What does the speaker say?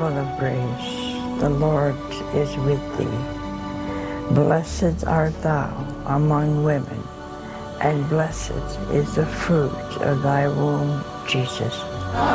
full of grace, the Lord is with thee. Blessed art thou among women, and blessed is the fruit of thy womb, Jesus.